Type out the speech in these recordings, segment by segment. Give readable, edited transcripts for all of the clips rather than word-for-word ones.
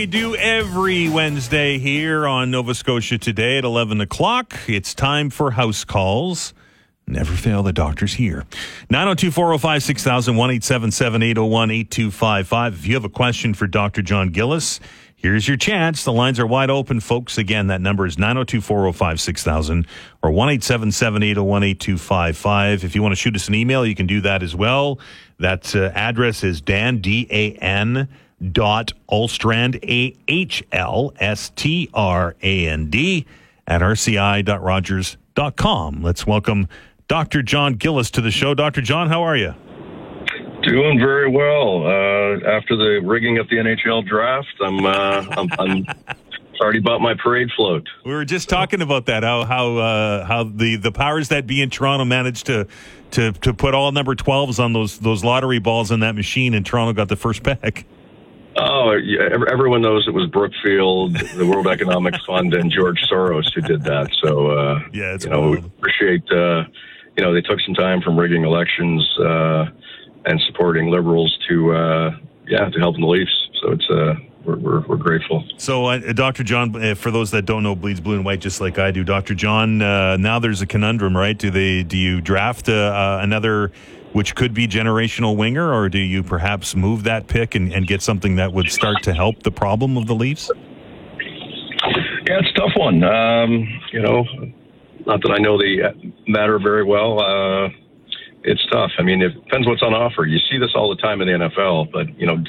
We do every Wednesday here on Nova Scotia Today at 11 o'clock. It's time for house calls. Never fail, the doctor's here. 902-405-6000, 1-877-801-8255. If you have a question for Dr. John Gillis, here's your chance. The lines are wide open, folks. Again, that number is 902-405-6000 or 1-877-801-8255. If you want to shoot us an email, you can do that as well. That address is Dan, D-A-N, Ulstrand, AHLSTRAND at rci.rogers.com. Let's welcome Dr. John Gillis to the show. Dr. John, how are you? Doing very well. After the rigging at the NHL draft, I'm already bought my parade float. We were just talking about that. How the powers that be in Toronto managed to put all number 12s on those lottery balls in that machine, and Toronto got the first pick. Oh, yeah, everyone knows it was Brookfield, the World Economic Fund, and George Soros who did that. So, yeah, it's we appreciate, they took some time from rigging elections and supporting Liberals to help the Leafs. So it's we're grateful. So, Dr. John, for those that don't know Bleeds Blue and White, just like I do, Dr. John, now there's a conundrum, right? Do you draft another, which could be generational winger, or do you perhaps move that pick and get something that would start to help the problem of the Leafs? Yeah, it's a tough one. Not that I know the matter very well. It's tough. I mean, it depends what's on offer. You see this all the time in the NFL, but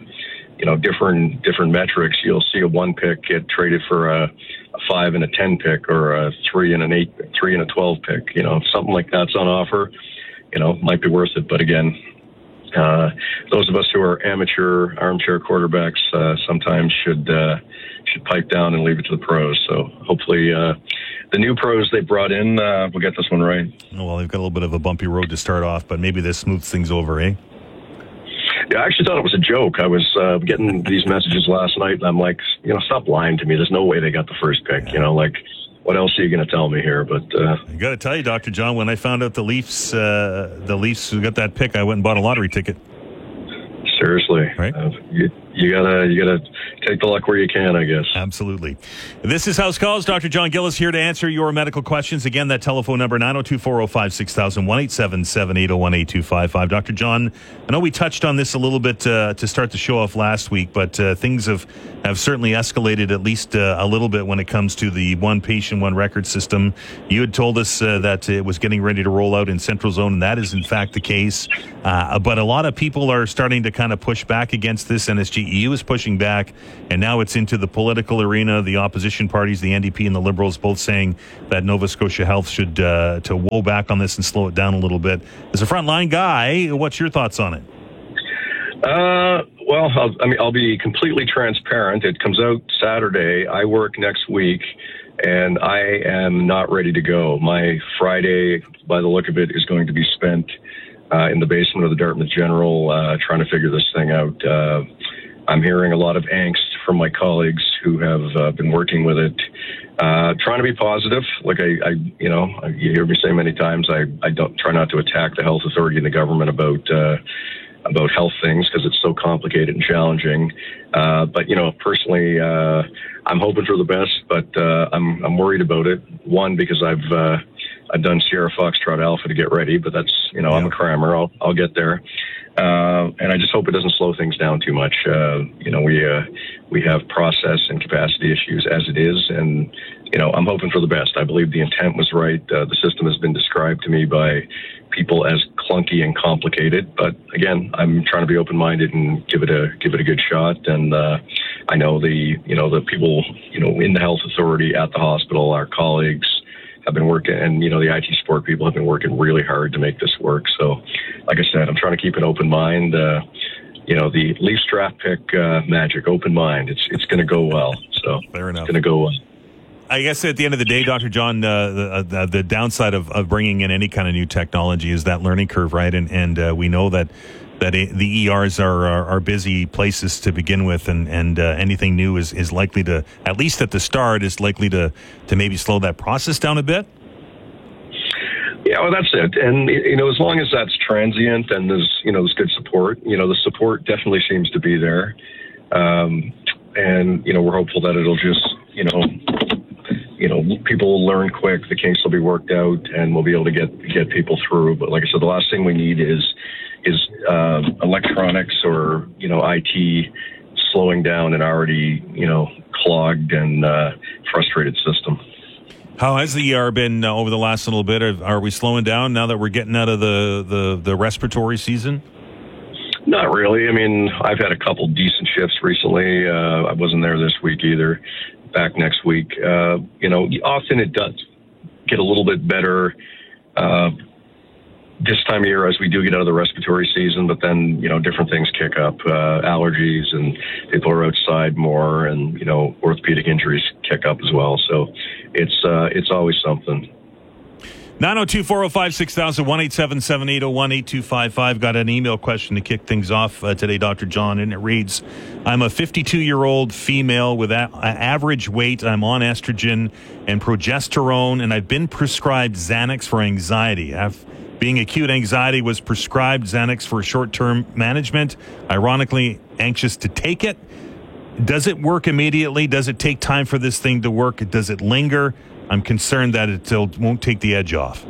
different metrics. You'll see a 1 pick get traded for a 5 and a 10 pick, or a 3 and an 8, 3 and a 12 pick. If something like that's on offer, might be worth it. But again, those of us who are amateur armchair quarterbacks sometimes should pipe down and leave it to the pros. So hopefully the new pros they brought in will get this one right. Well, they've got a little bit of a bumpy road to start off, but maybe this smooths things over, eh? Yeah, I actually thought it was a joke. I was getting these messages last night, and I'm like, stop lying to me. There's no way they got the first pick. What else are you going to tell me here? But I got to tell you, Dr. John, when I found out the Leafs who got that pick, I went and bought a lottery ticket. Seriously, right? You gotta take the luck where you can, I guess. Absolutely. This is House Calls. Dr. John Gillis here to answer your medical questions. Again, that telephone number 902-405-6000, 1-877-801-8255. Dr. John, I know we touched on this a little bit to start the show off last week, but things have certainly escalated at least a little bit when it comes to the one patient, one record system. You had told us that it was getting ready to roll out in Central Zone, and that is in fact the case. But a lot of people are starting to kind of push back against this. NSGEU is pushing back, and now it's into the political arena. The opposition parties, the NDP and the Liberals, both saying that Nova Scotia Health should to woe back on this and slow it down a little bit. As a frontline guy, what's your thoughts on it? Well, I'll be completely transparent. It comes out Saturday. I work next week, and I am not ready to go. My Friday, by the look of it, is going to be spent in the basement of the Dartmouth General, trying to figure this thing out. I'm hearing a lot of angst from my colleagues who have been working with it, trying to be positive. Like you hear me say many times, I don't try not to attack the health authority and the government about health things because it's so complicated and challenging. But personally, I'm hoping for the best, but I'm worried about it. One, because I've done Sierra Foxtrot Alpha to get ready, but that's, I'm a crammer. I'll get there. And I just hope it doesn't slow things down too much. We have process and capacity issues as it is. And, I'm hoping for the best. I believe the intent was right. The system has been described to me by people as clunky and complicated. But again, I'm trying to be open-minded and give it a good shot. And, I know the people, in the health authority at the hospital, our colleagues, have been working, and the IT support people have been working really hard to make this work. So, like I said, I'm trying to keep an open mind. The Leafs draft pick magic, open mind. It's going to go well. So fair enough. It's going to go well. I guess at the end of the day, Dr. John, the downside of bringing in any kind of new technology is that learning curve, right? And we know that the ERs are busy places to begin with, and anything new is likely to, at least at the start, is likely to maybe slow that process down a bit. Yeah, well, that's it. And, as long as that's transient and there's good support, the support definitely seems to be there. and we're hopeful that it'll just, people will learn quick. The kinks will be worked out, and we'll be able to get people through. But like I said, the last thing we need is electronics or IT slowing down an already clogged and frustrated system. How has the ER been over the last little bit? Are we slowing down now that we're getting out of the respiratory season? Not really. I mean, I've had a couple decent shifts recently. I wasn't there this week either. Back next week. Often it does get a little bit better this time of year as we do get out of the respiratory season, but then, different things kick up, allergies, and people are outside more, and, orthopedic injuries kick up as well. So it's always something. 902-405-6000, 1-877-801-8255. Got an email question to kick things off today, Dr. John, and it reads, I'm a 52-year-old female with average weight. I'm on estrogen and progesterone, and I've been prescribed Xanax for anxiety. Being acute anxiety, was prescribed Xanax for short-term management. Ironically, anxious to take it. Does it work immediately? Does it take time for this thing to work? Does it linger? I'm concerned that it won't take the edge off.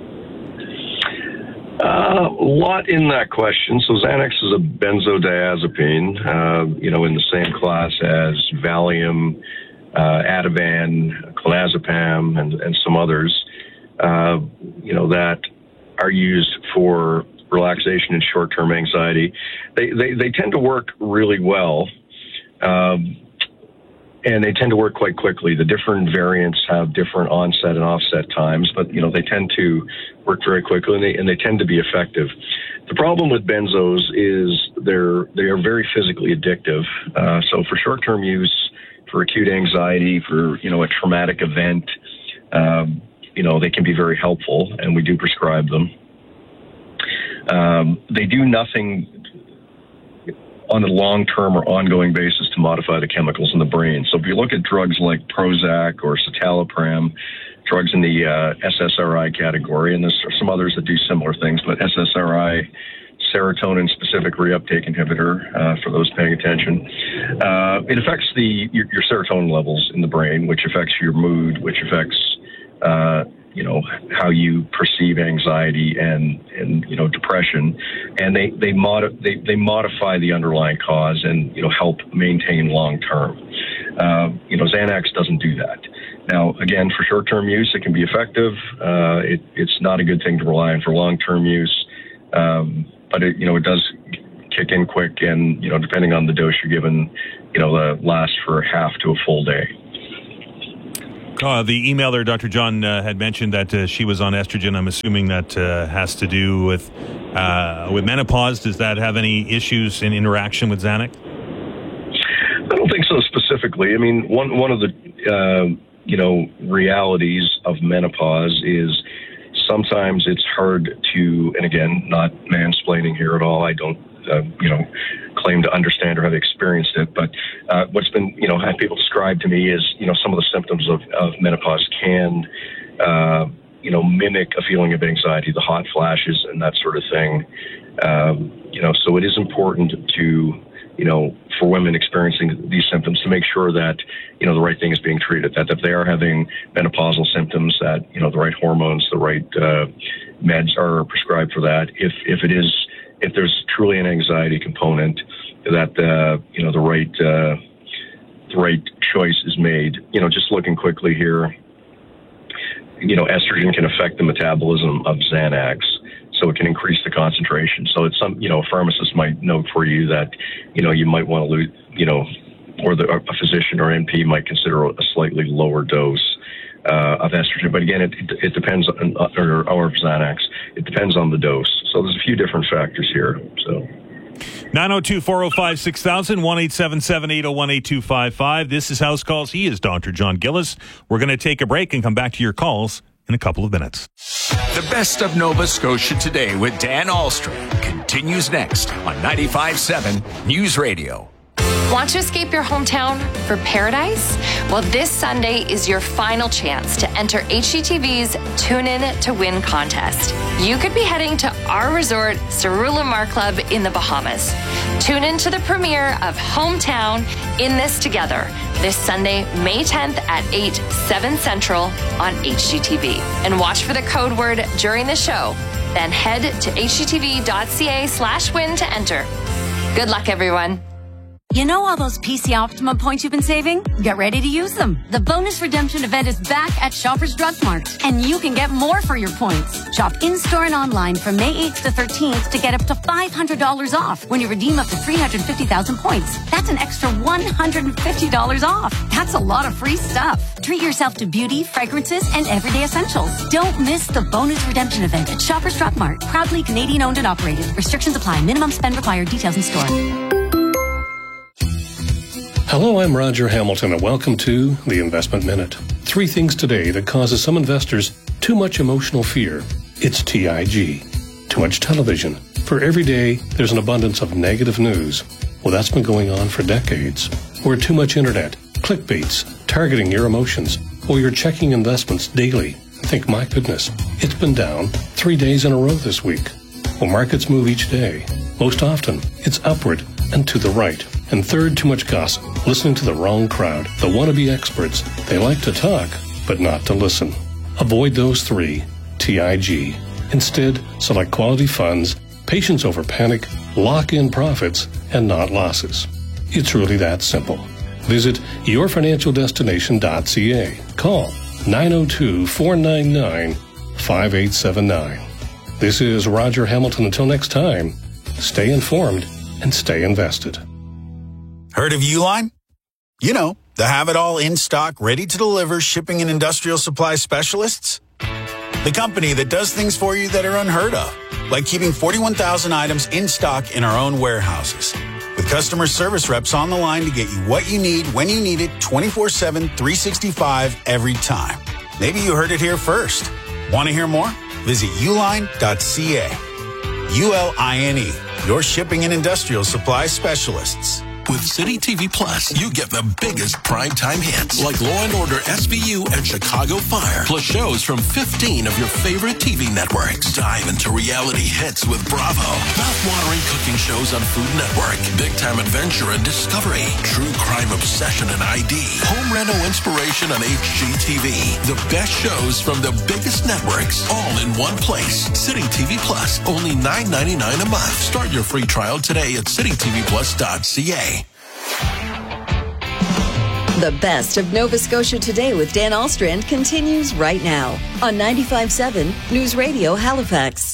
A lot in that question. So Xanax is a benzodiazepine, in the same class as Valium, Ativan, clonazepam, and some others, that are used for relaxation and short-term anxiety. They tend to work really well. And they tend to work quite quickly. The different variants have different onset and offset times, but they tend to work very quickly, and they tend to be effective. The problem with benzos is they are very physically addictive. So for short-term use, for acute anxiety, for a traumatic event, they can be very helpful, and we do prescribe them. They do nothing on a long-term or ongoing basis to modify the chemicals in the brain. So if you look at drugs like Prozac or citalopram, drugs in the SSRI category, and there's some others that do similar things, but SSRI, serotonin-specific reuptake inhibitor, for those paying attention, it affects your serotonin levels in the brain, which affects your mood, which affects how you perceive anxiety and depression, and they modify the underlying cause and help maintain long term. Xanax doesn't do that. Now, again, for short term use, it can be effective. It's not a good thing to rely on for long term use, but it does kick in quick, and depending on the dose you're given, last for half to a full day. The email there, Dr. John, had mentioned that she was on estrogen. I'm assuming that has to do with menopause. Does that have any issues in interaction with Xanax? I don't think so specifically. I mean, one of the realities of menopause is sometimes it's hard to, and again, not mansplaining here at all. I don't claim to understand or have experienced it, but what's been had people describe to me is some of the symptoms of menopause can mimic a feeling of anxiety, the hot flashes and that sort of thing. So it is important to for women experiencing these symptoms to make sure that the right thing is being treated, that if they are having menopausal symptoms, that the right hormones, the right meds are prescribed for that. If there's truly an anxiety component, that the right choice is made. Just looking quickly here, estrogen can affect the metabolism of Xanax, so it can increase the concentration. So it's a pharmacist might note for you that you might want to lose, or a physician or NP might consider a slightly lower dose of estrogen. But again, it depends on, or Xanax. It depends on the dose. So there's a few different factors here. So 902-405-6000, 1-877-801-8255. This is House Calls. He is Dr. John Gillis. We're going to take a break and come back to your calls in a couple of minutes. The best of Nova Scotia Today with Dan Ahlstrom continues next on 95.7 News Radio. Want to escape your hometown for paradise? Well, this Sunday is your final chance to enter HGTV's Tune In to Win contest. You could be heading to our resort, Cerula Mar Club in the Bahamas. Tune in to the premiere of Hometown In This Together this Sunday, May 10th at 8, 7 Central on HGTV. And watch for the code word during the show. Then head to hgtv.ca/win to enter. Good luck, everyone. You know all those PC Optimum points you've been saving? Get ready to use them. The bonus redemption event is back at Shoppers Drug Mart, and you can get more for your points. Shop in-store and online from May 8th to 13th to get up to $500 off when you redeem up to 350,000 points. That's an extra $150 off. That's a lot of free stuff. Treat yourself to beauty, fragrances, and everyday essentials. Don't miss the bonus redemption event at Shoppers Drug Mart. Proudly Canadian owned and operated. Restrictions apply. Minimum spend required. Details in store. Hello, I'm Roger Hamilton, and welcome to the Investment Minute. 3 things today that causes some investors too much emotional fear. It's TIG. Too much television. For every day, there's an abundance of negative news. Well, that's been going on for decades. Or too much internet. Clickbaits, targeting your emotions. Or you're checking investments daily. Think, my goodness, it's been down 3 days in a row this week. Well, markets move each day. Most often, it's upward and to the right. And third, too much gossip, listening to the wrong crowd, the wannabe experts. They like to talk, but not to listen. Avoid those 3, TIG. Instead, select quality funds, patience over panic, lock in profits, and not losses. It's really that simple. Visit yourfinancialdestination.ca. Call 902-499-5879. This is Roger Hamilton. Until next time, stay informed and stay invested. Heard of Uline? You know, the have-it-all in-stock, ready-to-deliver shipping and industrial supply specialists. The company that does things for you that are unheard of, like keeping 41,000 items in stock in our own warehouses, with customer service reps on the line to get you what you need when you need it 24/7, 365 every time. Maybe you heard it here first. Want to hear more? Visit uline.ca. ULINE, your shipping and industrial supply specialists. With City TV Plus, you get the biggest primetime hits like Law & Order SVU and Chicago Fire, plus shows from 15 of your favorite TV networks. Dive into reality hits with Bravo, mouth-watering cooking shows on Food Network, big-time adventure and discovery, true crime obsession and ID, home reno inspiration on HGTV. The best shows from the biggest networks, all in one place. City TV Plus, only $9.99 a month. Start your free trial today at citytvplus.ca. The best of Nova Scotia Today with Dan Alstrand continues right now on 95.7 News Radio Halifax.